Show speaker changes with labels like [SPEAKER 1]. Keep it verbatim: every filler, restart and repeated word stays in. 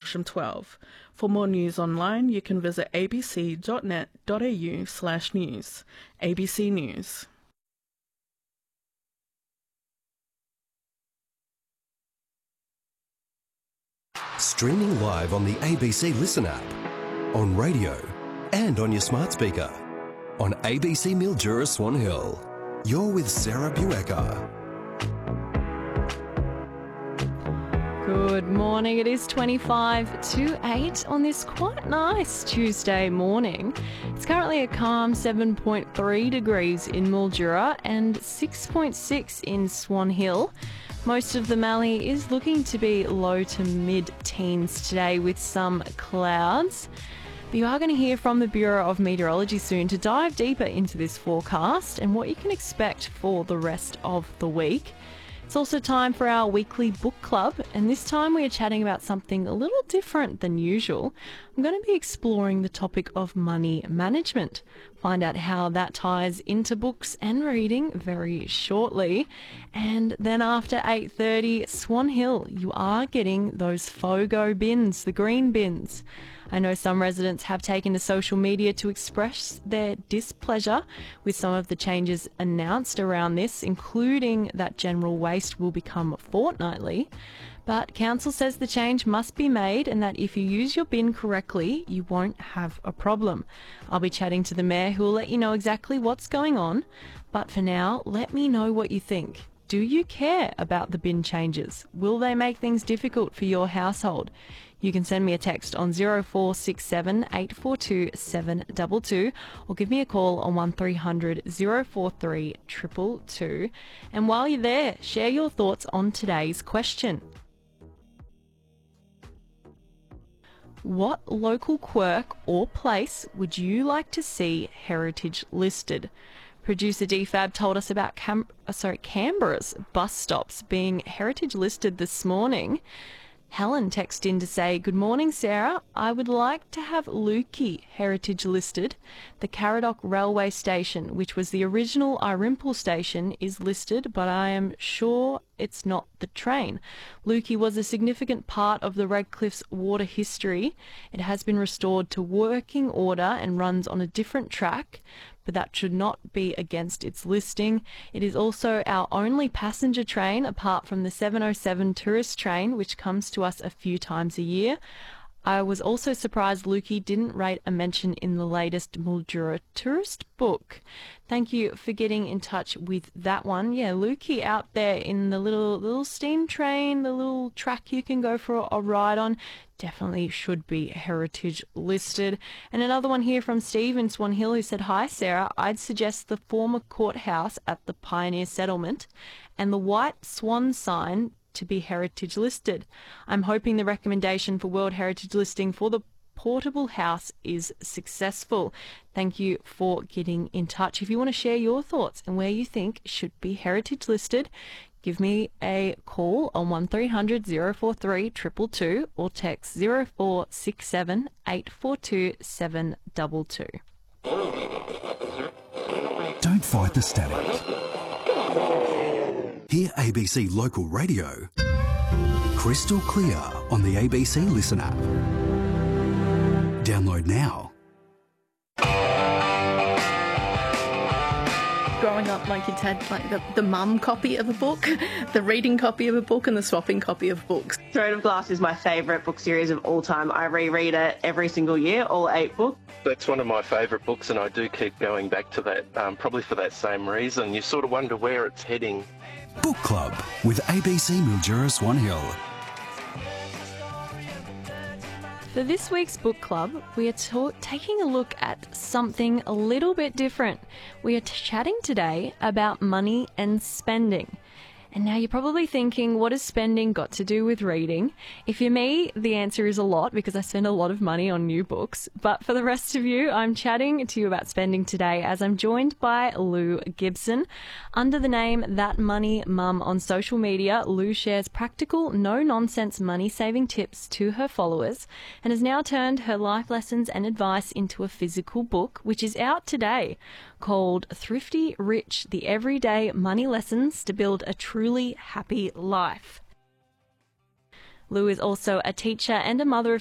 [SPEAKER 1] Section twelve. For more news online, you can visit abc.net.au slash news. A B C News.
[SPEAKER 2] Streaming live on the A B C Listen app, on radio and on your smart speaker. On A B C Mildura Swan Hill, you're with Sarah Buecker.
[SPEAKER 3] Good morning. It is twenty-five to eight on this quite nice Tuesday morning. It's currently a calm seven point three degrees in Mildura and six point six in Swan Hill. Most of the Mallee is looking to be low to mid-teens today with some clouds. But you are going to hear from the Bureau of Meteorology soon to dive deeper into this forecast and what you can expect for the rest of the week. It's also time for our weekly book club, and this time we are chatting about something a little different than usual. I'm going to be exploring the topic of money management. Find out how that ties into books and reading very shortly. And then after eight thirty, Swan Hill, you are getting those FOGO bins, the green bins. I know some residents have taken to social media to express their displeasure with some of the changes announced around this, including that general waste will become fortnightly. But council says the change must be made and that if you use your bin correctly, you won't have a problem. I'll be chatting to the mayor who will let you know exactly what's going on. But for now, let me know what you think. Do you care about the bin changes? Will they make things difficult for your household? You can send me a text on zero four six seven, eight four two, seven two two or give me a call on one three hundred, zero four three, two two two. And while you're there, share your thoughts on today's question. What local quirk or place would you like to see heritage listed? Producer D Fab told us about Cam- sorry, Canberra's bus stops being heritage listed this morning. Helen texted in to say, "Good morning, Sarah. I would like to have Lukey heritage listed. The Caradoc Railway Station, which was the original Irimple station, is listed, but I am sure it's not the train. Lukey was a significant part of the Redcliffe's water history. It has been restored to working order and runs on a different track, but that should not be against its listing. It is also our only passenger train apart from the seven oh seven tourist train, which comes to us a few times a year. I was also surprised Lukey didn't rate a mention in the latest Mildura tourist book." Thank you for getting in touch with that one. Yeah, Lukey out there in the little little steam train, the little track you can go for a ride on, definitely should be heritage listed. And another one here from Steve in Swan Hill who said, "Hi Sarah, I'd suggest the former courthouse at the Pioneer Settlement and the white swan sign to be heritage listed. I'm hoping the recommendation for World Heritage listing for the portable house is successful." Thank you for getting in touch. If you want to share your thoughts and where you think should be heritage listed, give me a call on one three hundred, zero four three, two two two or text zero four six seven, eight four two, seven two two.
[SPEAKER 2] Don't fight the static. Hear A B C Local Radio crystal clear on the A B C Listen app. Download now.
[SPEAKER 1] Growing up, my kids had like the, the mum copy of a book, the reading copy of a book, and the swapping copy of books.
[SPEAKER 4] Throne of Glass is my favourite book series of all time. I reread it every single year, all eight books.
[SPEAKER 5] That's one of my favourite books, and I do keep going back to that, um, probably for that same reason. You sort of wonder where it's heading.
[SPEAKER 2] Book Club with A B C Mildura Swan Hill.
[SPEAKER 3] For this week's book club, we are ta- taking a look at something a little bit different. We are t- chatting today about money and spending. And now you're probably thinking, what has spending got to do with reading? If you're me, the answer is a lot, because I spend a lot of money on new books. But for the rest of you, I'm chatting to you about spending today as I'm joined by Lou Gibson. Under the name That Money Mum on social media, Lou shares practical, no-nonsense money-saving tips to her followers and has now turned her life lessons and advice into a physical book, which is out today, called Thrifty Rich, The Everyday Money Lessons to Build a Truly Happy Life. Lou is also a teacher and a mother of